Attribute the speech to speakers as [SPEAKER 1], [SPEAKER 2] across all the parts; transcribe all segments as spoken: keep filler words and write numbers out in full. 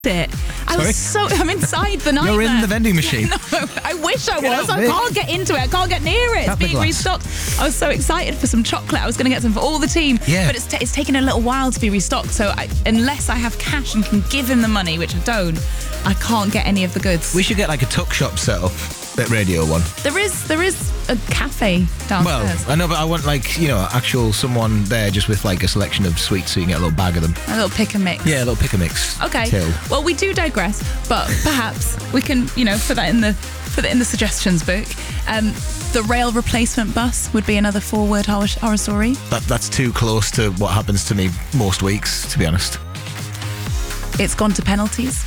[SPEAKER 1] it. I
[SPEAKER 2] Sorry?
[SPEAKER 1] was so I'm inside the nightmare.
[SPEAKER 2] You're in the vending machine.
[SPEAKER 1] No, I wish I
[SPEAKER 2] Get
[SPEAKER 1] was.
[SPEAKER 2] out,
[SPEAKER 1] I
[SPEAKER 2] Vic.
[SPEAKER 1] can't get into it. I can't get near it.
[SPEAKER 2] Tap
[SPEAKER 1] It's
[SPEAKER 2] the
[SPEAKER 1] being
[SPEAKER 2] glass.
[SPEAKER 1] restocked. I was so excited for some chocolate. I was going to get some for all the team.
[SPEAKER 2] Yeah.
[SPEAKER 1] But it's, ta it's taken a little while to be restocked. So I, unless I have cash and can give him the money, which I don't, I can't get any of the goods.
[SPEAKER 2] We should get like a tuck shop set up at Radio One.
[SPEAKER 1] There is there is a cafe downstairs.
[SPEAKER 2] Well, I know, but I want like, you know, actual someone there just with like a selection of sweets so you can get a little bag of them.
[SPEAKER 1] A little pick and mix.
[SPEAKER 2] Yeah, a little pick and mix.
[SPEAKER 1] Okay.
[SPEAKER 2] Till.
[SPEAKER 1] Well, we do digress, but perhaps we can, you know, put that in the put that in the suggestions book. Um, the rail replacement bus would be another four-word horror, horror story.
[SPEAKER 2] That, that's too close to what happens to me most weeks, to be honest.
[SPEAKER 1] It's gone to penalties.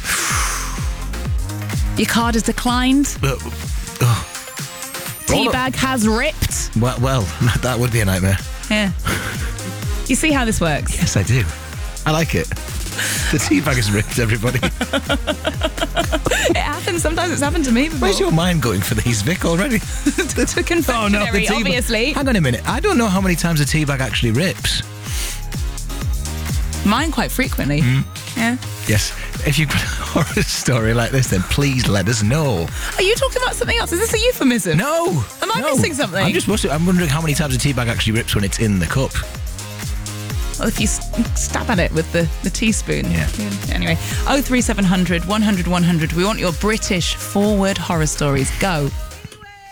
[SPEAKER 1] Your card has declined.
[SPEAKER 2] Uh, oh.
[SPEAKER 1] Teabag has ripped.
[SPEAKER 2] Well, well, that would be a nightmare.
[SPEAKER 1] Yeah. You see how this works?
[SPEAKER 2] Yes, I do. I like it. The tea bag is ripped, everybody.
[SPEAKER 1] It happens. Sometimes it's happened to me before.
[SPEAKER 2] Where's your mind going for these, Vic, already?
[SPEAKER 1] to, to confectionery,
[SPEAKER 2] tea bag-
[SPEAKER 1] obviously.
[SPEAKER 2] Hang on a minute. I don't know how many times a tea bag actually rips.
[SPEAKER 1] Mine quite frequently.
[SPEAKER 2] Mm.
[SPEAKER 1] Yeah.
[SPEAKER 2] Yes. If you've got a horror story like this, then please let us know.
[SPEAKER 1] Are you talking about something else? Is this a euphemism?
[SPEAKER 2] No.
[SPEAKER 1] Am I
[SPEAKER 2] no.
[SPEAKER 1] missing something?
[SPEAKER 2] I'm just wondering, I'm wondering how many times a tea bag actually rips when it's in the cup.
[SPEAKER 1] Well, if you s- stab at it with the, the teaspoon.
[SPEAKER 2] Yeah.
[SPEAKER 1] Anyway, oh three seven hundred, one hundred, one hundred. We want your British forward horror stories. Go.